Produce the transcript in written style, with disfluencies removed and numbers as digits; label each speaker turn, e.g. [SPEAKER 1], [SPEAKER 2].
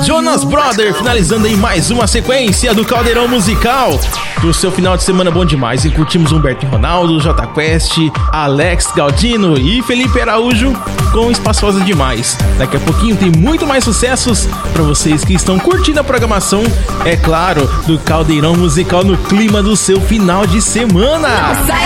[SPEAKER 1] Jonas Brothers, finalizando aí mais uma sequência do Caldeirão Musical. Do seu final de semana bom demais, e curtimos Humberto e Ronaldo, Jota Quest, Alex Galdino e Felipe Araújo com Espaçosa Demais. Daqui a pouquinho tem muito mais sucessos pra vocês que estão curtindo a programação, é claro, do Caldeirão Musical no clima do seu final de semana.
[SPEAKER 2] Sai